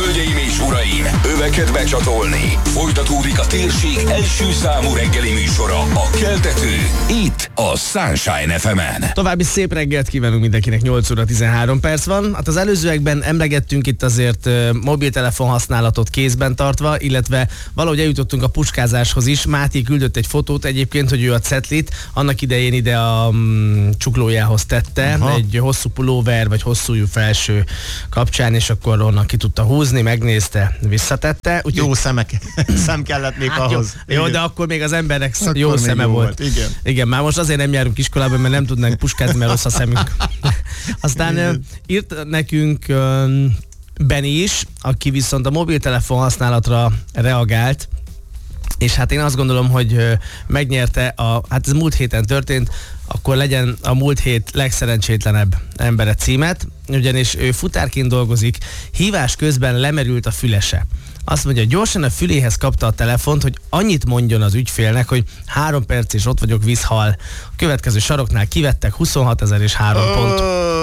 Hölgyeim és uraim, öveket becsatolni. Folytatódik a térség első számú reggeli műsora, a Keltető, itt a Sunshine FM-en. További szép reggelt kívánunk mindenkinek, 8 óra 13 perc van. Hát az előzőekben emlegettünk itt azért mobiltelefon használatot kézben tartva, illetve valahogy eljutottunk a puskázáshoz is. Máté küldött egy fotót egyébként, hogy ő a cetlit annak idején ide a csuklójához tette, egy hosszú pulóver vagy hosszújú felső kapcsán, és akkor onnan ki tudta húzni, megnézte, visszatette. Jó szem kellett még hát ahhoz. Jó, de akkor még az embernek akkor jó szeme volt. Igen, már most azért nem járunk iskolába, mert nem tudnánk puskázni, mert rossz a szemünk. Aztán írt nekünk Benni is, aki viszont a mobiltelefon használatra reagált, és hát én azt gondolom, hogy megnyerte hát ez múlt héten történt, akkor legyen a múlt hét legszerencsétlenebb embere címet, ugyanis ő futárként dolgozik, hívás közben lemerült a fülese. Azt mondja, gyorsan a füléhez kapta a telefont, hogy annyit mondjon az ügyfélnek, hogy 3 perc és ott vagyok, vízhal. A következő saroknál kivettek 26 000 és 3 pont.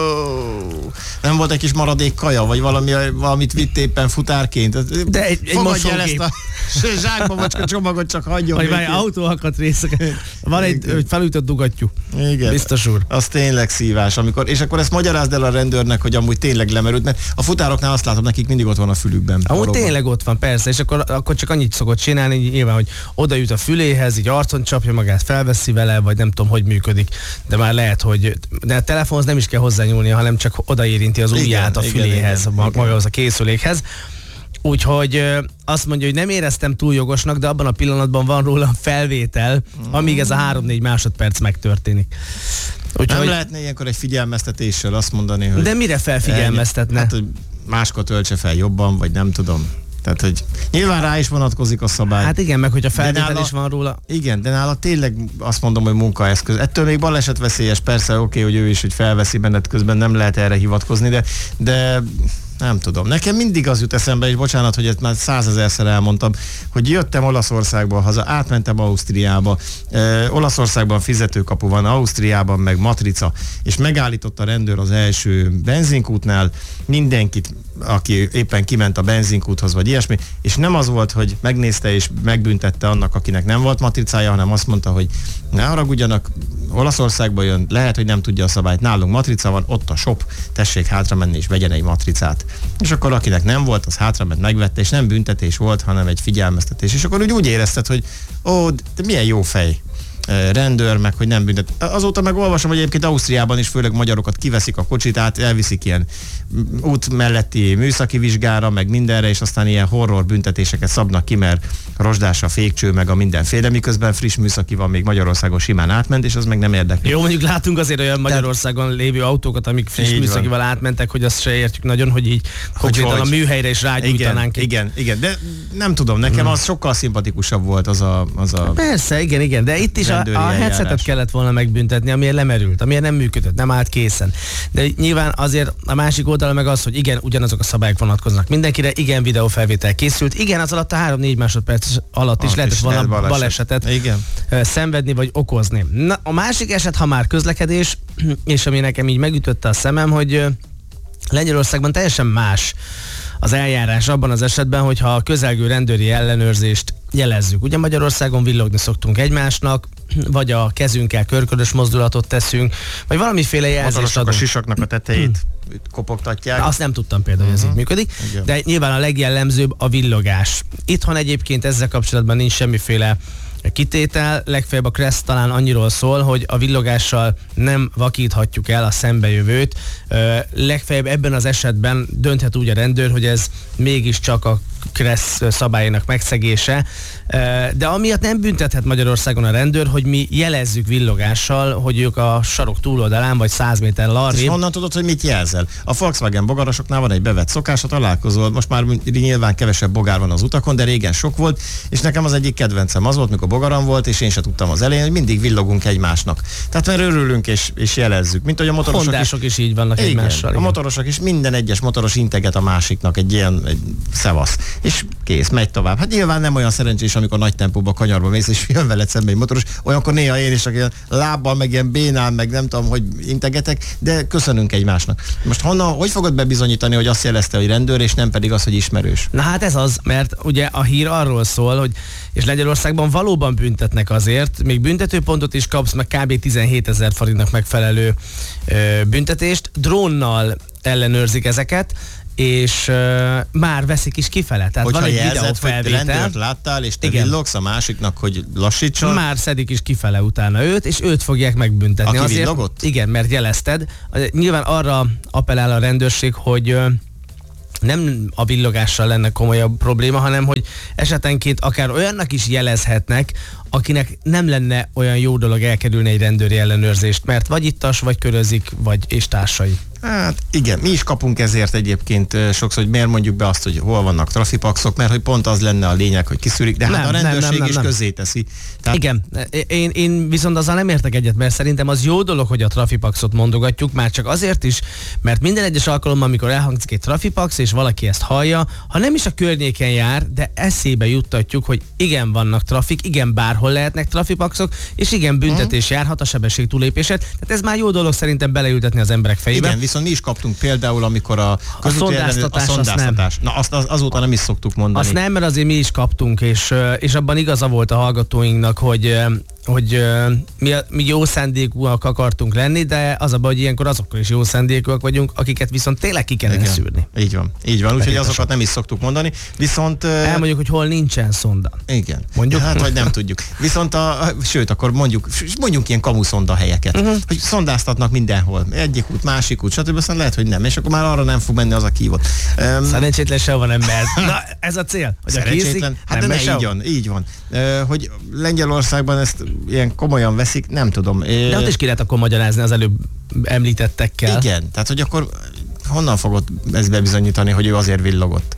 Nem volt egy kis maradék kaja, vagy valamit vitt éppen futárként? De egy mosógép. Ezt a zsákba macska csomagot csak hagyjon. Vagy már autóhakat részek. Van egy felütött dugattyú. Igen. Biztos úr. Az tényleg szívás. És akkor ezt magyarázd el a rendőrnek, hogy amúgy tényleg lemerült, mert a futároknál azt látom, nekik mindig ott van a fülükben. Amúgy tényleg ott van, persze, és akkor csak annyit szokott csinálni, nyilván, hogy oda jut a füléhez, így arcon csapja magát, felveszi vele, vagy nem tudom, hogy működik. De már lehet, hogy de a telefonhoz nem is kell hozzányúlni, hanem csak odaérinti az ujját a füléhez, magához a készülékhez. Úgyhogy azt mondja, hogy nem éreztem túl jogosnak, de abban a pillanatban van róla felvétel, amíg ez a 3-4 másodperc megtörténik. Úgyhogy nem lehetne ilyenkor egy figyelmeztetéssel azt mondani, hogy... De mire felfigyelmeztetne? Hát, hogy máskor töltse fel jobban, vagy nem tudom. Tehát, hogy nyilván rá is vonatkozik a szabály. Hát igen, meg hogyha felvétel is van róla. Igen, de nála tényleg azt mondom, hogy munkaeszköz. Ettől még balesetveszélyes, persze oké, hogy ő is, hogy felveszi benned közben, nem lehet erre hivatkozni, de nem tudom. Nekem mindig az jut eszembe, és bocsánat, hogy ezt már 100 000-szer elmondtam, hogy jöttem Olaszországból haza, átmentem Ausztriába, Olaszországban fizetőkapu van, Ausztriában meg matrica, és megállított a rendőr az első benzinkútnál mindenkit, aki éppen kiment a benzinkúthoz, vagy ilyesmi, és nem az volt, hogy megnézte és megbüntette annak, akinek nem volt matricája, hanem azt mondta, hogy ne haragudjanak, Olaszországba jön, lehet, hogy nem tudja a szabályt, nálunk matrica van, ott a shop, tessék hátra menni és vegyen egy matricát. És akkor akinek nem volt, az hátrament, megvette, és nem büntetés volt, hanem egy figyelmeztetés. És akkor úgy érezted, hogy de milyen jó fej rendőr, meg hogy nem büntet. Azóta meg olvasom, hogy egyébként Ausztriában is főleg magyarokat kiveszik a kocsit át, elviszik ilyen út melletti műszaki vizsgára, meg mindenre, és aztán ilyen horror büntetéseket szabnak ki, mert rozsdás a fékcső, meg a mindenféle, miközben friss műszaki van, még Magyarországon simán átment, és az meg nem érdekel. Jó, mondjuk látunk azért olyan Magyarországon lévő autókat, amik friss műszakival átmentek, hogy azt se értjük nagyon, hogy így konkrétan a műhelyre is rágyújtanánk. Igen, de nem tudom, nekem az sokkal szimpatikusabb volt az a... Persze, igen, de itt is a headsetet kellett volna megbüntetni, amiért lemerült, amiért nem működött, nem állt készen. De nyilván azért a másik oldala meg az, hogy igen, ugyanazok a szabályok vonatkoznak mindenkire, igen, videófelvétel készült, igen, az alatt a 3-4 másodperc alatt is lehetett volna balesetet szenvedni vagy okozni. Na, a másik eset, ha már közlekedés, és ami nekem így megütötte a szemem, hogy Lengyelországban teljesen más az eljárás abban az esetben, hogyha a közelgő rendőri ellenőrzést jelezzük. Ugye Magyarországon villogni szoktunk egymásnak, vagy a kezünkkel körkörös mozdulatot teszünk, vagy valamiféle jelzést adunk. A sisaknak a tetejét kopogtatják. Azt nem tudtam például, hogy ez így működik, de nyilván a legjellemzőbb a villogás. Itthon egyébként ezzel kapcsolatban nincs semmiféle kitétel, legfeljebb a Kressz talán annyiról szól, hogy a villogással nem vakíthatjuk el a szembejövőt. Legfeljebb ebben az esetben dönthet úgy a rendőr, hogy ez mégiscsak a Kressz szabályának megszegése, de amiatt nem büntethet Magyarországon a rendőr, hogy mi jelezzük villogással, hogy ők a sarok túloldalán vagy 100 méterrel arrébb. És honnan tudod, hogy mit jelzel? A Volkswagen bogarosoknál van egy bevett szokás, ha találkozol, most már nyilván kevesebb bogár van az utakon, de régen sok volt, és nekem az egyik kedvencem az volt, mikor bogaram volt, és én se tudtam az elején, hogy mindig villogunk egymásnak. Tehát mert örülünk és jelezzük, mint hogy a motorosok Hondások is így vannak egymással. A motorosok is, minden egyes motoros integet a másiknak egy ilyen szevasz. és kész, megy tovább. Hát nyilván nem olyan szerencsés, amikor nagy tempóba kanyarba mész, és jön veled szembe egy motoros, olyankor néha én is ilyen lábbal, meg ilyen bénán, meg nem tudom, hogy integetek, de köszönünk egymásnak. Most hogy fogod bebizonyítani, hogy azt jelezte, hogy rendőr, és nem pedig az, hogy ismerős? Na hát ez az, mert ugye a hír arról szól, hogy és Lengyelországban valóban büntetnek azért, még büntetőpontot is kapsz, meg kb. 17 000 forintnak megfelelő büntetést, drónnal ellenőrzik ezeket, és már veszik is kifele. Tehát hogyha van egy jelzett, videófelvétel. Hogy rendőrt láttál, és te villogsz a másiknak, hogy lassítson. Már szedik is kifele utána őt, és őt fogják megbüntetni. Aki villogott? Igen, mert jelezted. Nyilván arra appellál a rendőrség, hogy nem a villogással lenne komolyabb probléma, hanem hogy esetenként akár olyannak is jelezhetnek, akinek nem lenne olyan jó dolog elkerülni egy rendőri ellenőrzést, mert vagy ittas, vagy körözik, vagy és társai. Hát igen, mi is kapunk ezért egyébként sokszor, hogy miért mondjuk be azt, hogy hol vannak trafipaxok, mert hogy pont az lenne a lényeg, hogy kiszűrik, de hát a rendőrség is közzéteszi. Tehát... Igen, én viszont azzal nem értek egyet, mert szerintem az jó dolog, hogy a trafipaxot mondogatjuk, már csak azért is, mert minden egyes alkalommal, amikor elhangzik egy trafipax, és valaki ezt hallja, ha nem is a környéken jár, de eszébe juttatjuk, hogy igen, vannak trafik, igen, bárhol lehetnek trafipaxok, és igen, büntetés járhat a sebesség túlépéset. Tehát ez már jó dolog szerintem beleültetni az emberek fejébe. Igen, viszont mi is kaptunk például, amikor a szondáztatás. Na, azt azóta nem is szoktuk mondani. Azt nem, mert azért mi is kaptunk, és abban igaza volt a hallgatóinknak, hogy mi jó szándékúak akartunk lenni, de az a baj, hogy ilyenkor azokkal is jó szándékúak vagyunk, akiket viszont tényleg ki kellene szűrni. Így van. Úgyhogy azokat nem is szoktuk mondani. Viszont... Elmondjuk, hogy hol nincsen szonda. Igen. Mondjuk? Hát, vagy nem tudjuk. Viszont sőt, akkor mondjunk ilyen kamuszonda helyeket. Hogy szondáztatnak mindenhol. Egyik út, másik út, stb. Aztán lehet, hogy nem. És akkor már arra nem fog menni az a kívott. Szerencsétlen sehova nem mehet. Na, ez a cél. Hogy szerencsétlen? Hát de így van. Hogy Lengyelországban ezt ilyen komolyan veszik, nem tudom. De ott is ki lehet akkor magyarázni az előbb említettekkel. Igen, tehát hogy akkor honnan fogod ezt bebizonyítani, hogy ő azért villogott?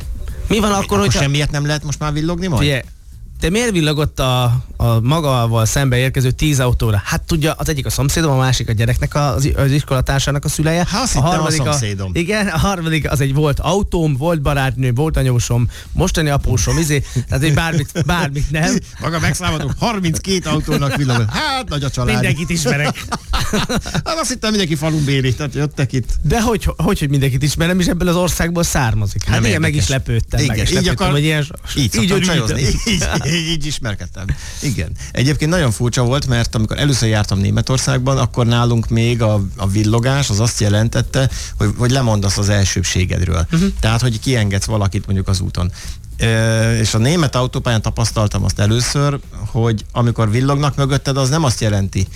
Mi van akkor, hogyha... semmiért nem lehet most már villogni majd? Fie, te miért villogott a magával szembe érkező 10 autóra? Hát tudja, az egyik a szomszédom, a másik a gyereknek, az iskolatársának a szüleje. Hát azt hittem a szomszédom. Igen, a harmadik az egy volt autóm, volt barátnő, volt anyósom, mostani apósom, tehát egy bármit nem. Maga megszámoltuk, 32 autónak villogott. Hát nagy a család. Mindenkit ismerek. Hát azt hittem mindenki falumbéli, tehát jöttek itt. De hogy mindenkit ismerem, és ebből az országból származik. Hát igen, meg is lepődtem. Igen, így szoktam csajozni. Így ismerkedtem. Igen. Egyébként nagyon furcsa volt, mert amikor először jártam Németországban, akkor nálunk még a villogás az azt jelentette, hogy lemondasz az elsőbségedről. Tehát, hogy kiengedsz valakit mondjuk az úton. És a német autópályán tapasztaltam azt először, hogy amikor villognak mögötted, az nem azt jelenti,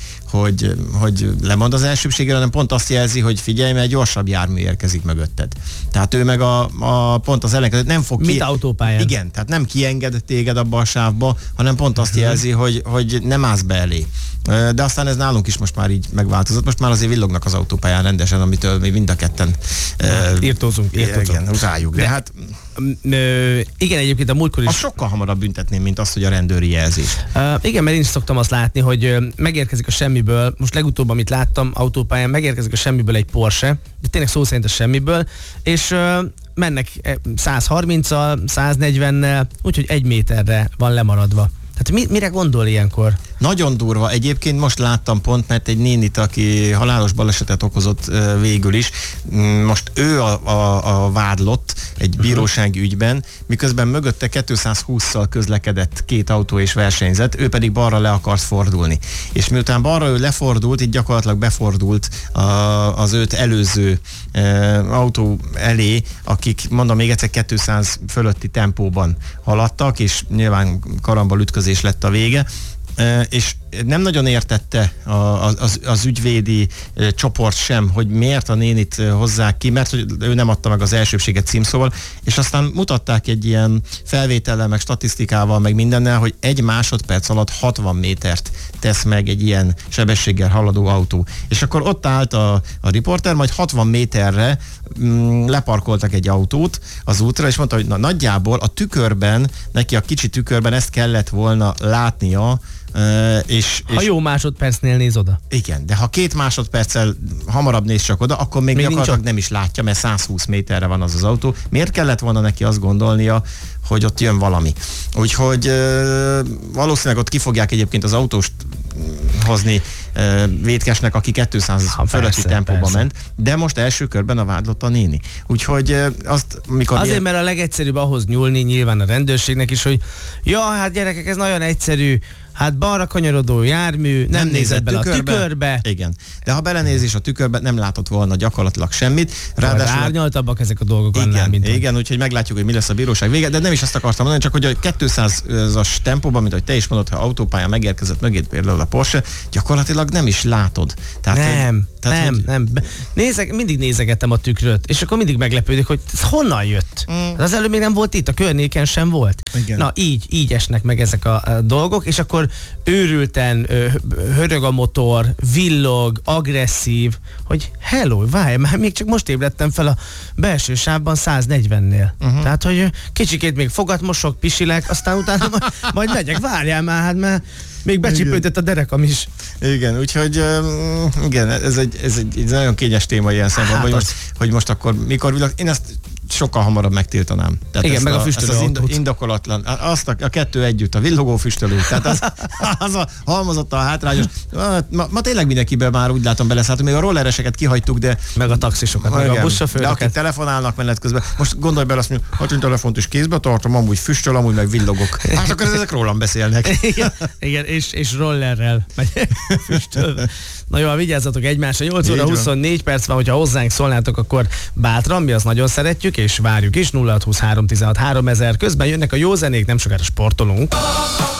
hogy lemond az elsőbségre, hanem pont azt jelzi, hogy figyelj, mert egy gyorsabb jármű érkezik mögötted. Tehát ő meg pont az ellenkezőt nem fog Mint autópályán. Igen, tehát nem kienged téged abba a sávba, hanem pont azt jelzi, hogy nem állsz be elé. De aztán ez nálunk is most már így megváltozott. Most már azért villognak az autópályán rendesen, amitől mi mind a ketten írtózunk. Igen, rájuk. De hát igen, egyébként a múltkor is... sokkal hamarabb büntetném, mint azt, hogy a rendőri jelzés. Igen, mert én is szoktam azt látni, hogy megérkezik a semmiből, most legutóbb, amit láttam autópályán, megérkezik a semmiből egy Porsche, de tényleg szó szerint a semmiből, és mennek 130-al, 140-nel, úgyhogy 1 méterre van lemaradva. Tehát mire gondol ilyenkor? Nagyon durva. Egyébként most láttam pont, mert egy nénit, aki halálos balesetet okozott végül is, most ő a vádlott egy bírósági ügyben, miközben mögötte 220-szal közlekedett 2 autó és versenyzett, ő pedig balra le akart fordulni. És miután balra ő lefordult, így gyakorlatilag befordult az őt előző autó elé, akik, mondom még egyszer, 200 fölötti tempóban haladtak, és nyilván karambol ütközés lett a vége. És nem nagyon értette az ügyvédi csoport sem, hogy miért a nénit hozzák ki, mert hogy ő nem adta meg az elsőbséget címszóval, és aztán mutatták egy ilyen felvétellel, meg statisztikával, meg mindennel, hogy 1 másodperc alatt 60 métert tesz meg egy ilyen sebességgel haladó autó. És akkor ott állt a riporter, majd 60 méterre leparkoltak egy autót az útra, és mondta, hogy nagyjából a tükörben, neki a kicsi tükörben ezt kellett volna látnia, Ha jó másodpercnél néz oda. Igen, de ha 2 másodperccel hamarabb néz csak oda, akkor még gyakorlatilag nem is látja, mert 120 méterre van az autó. Miért kellett volna neki azt gondolnia, hogy ott jön valami? Úgyhogy valószínűleg ott ki fogják egyébként az autóst hozni vétkesnek, aki 200 fölötti tempóba ment, de most első körben a vádlott a néni. Úgyhogy azért, mert a legegyszerűbb ahhoz nyúlni nyilván a rendőrségnek is, hogy ja, hát gyerekek, ez nagyon egyszerű, hát balra kanyarodó jármű, nem nézett bele a tükörbe. Igen, de ha belenézés a tükörbe, nem látott volna gyakorlatilag semmit. Ráadásul árnyaltabbak ezek a dolgok annál, mint igen, úgyhogy meglátjuk, hogy mi lesz a bíróság vége, de nem is azt akartam mondani, csak hogy a 200-as tempóban, mint hogy te is mondod, ha autópályán megérkezett mögét például a Porsche, gyakorlatilag nem is látod. Tehát, nem. Mindig nézegettem a tükröt, és akkor mindig meglepődik, hogy ez honnan jött. Az előbb még nem volt itt, a környéken sem volt. Igen. Na, így esnek meg ezek a dolgok, és akkor őrülten hörög a motor, villog, agresszív, hogy hello, várj, már még csak most ébredtem fel a belső sávban 140-nél. Tehát, hogy kicsikét még fogat mosok, pisilek, aztán utána majd megyek, várjál már, hát mert még becsípődött a derekam is. Igen, úgyhogy igen, ez egy nagyon kényes téma ilyen szempontból, hogy most akkor mikor villog. Én ezt sokkal hamarabb megtiltanám. Tehát igen, meg a füstölőautót. Indokolatlan. Azt a kettő együtt, a villogó füstölő. Tehát az a halmozottan hátrányos. Ma tényleg mindenkiben már úgy látom beleszálltunk, még a rollereseket kihagytuk, de... Meg a taxisokat, meg a buszsofőröket. De akik telefonálnak menet közben. Most gondolj bele, azt mondjuk, hogy én telefont is kézbe tartom, amúgy füstöl, amúgy meg villogok. Hát akkor ezek rólam beszélnek. Igen, és rollerrel megyek füstöl. Na jó, vigyázzatok egymásra. 8 óra 24 perc van, hogyha hozzánk szólnátok, akkor bátran, mi azt nagyon szeretjük, és várjuk is. 0623 16 3000. Közben jönnek a jó zenék, nem sokára sportolunk.